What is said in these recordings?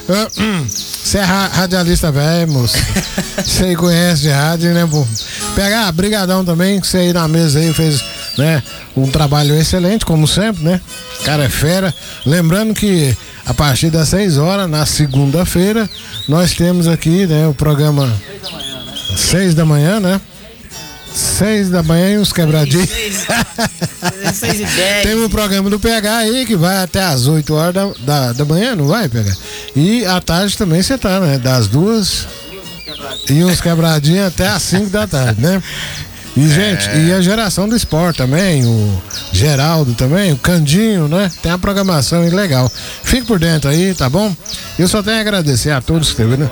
Você é radialista velho, moço. Você aí conhece de rádio, né, pô? PH, brigadão também, que você aí na mesa aí fez, né, um trabalho excelente, como sempre, né? Cara é fera. Lembrando que a partir das 6 horas, na segunda-feira, nós temos aqui, né, o programa 6 da manhã, né? 6 da manhã e uns quebradinhos. 6h10. Tem um programa do PH aí que vai até as 8 horas da manhã, não vai, PH? E à tarde também você tá, né? Das 2 e uns quebradinhos até as 5 da tarde, né? E, gente, e a geração do esporte também, o Geraldo também, o Candinho, né? Tem a programação aí legal. Fique por dentro aí, tá bom? Eu só tenho a agradecer a todos que estão, né?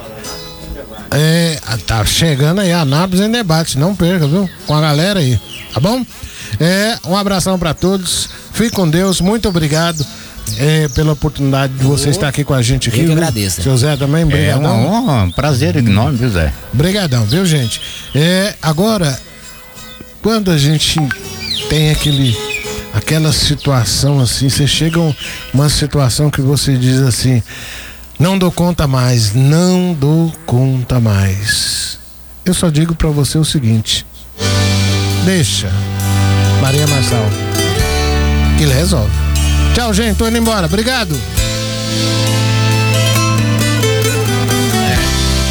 Tá chegando aí a Anápolis em debate, não perca, viu? Com a galera aí, tá bom? Um abração pra todos, fique com Deus, muito obrigado pela oportunidade de você estar aqui com a gente aqui. Eu que agradeço. Seu Zé também, brigadão. É uma honra, um prazer enorme, viu, Zé? Brigadão, viu, gente? Agora, quando a gente tem aquela situação assim, você chega a uma situação que você diz assim: não dou conta mais, não dou conta mais. Eu só digo pra você o seguinte: deixa Maria Marçal, que ele resolve. Tchau, gente, tô indo embora. Obrigado.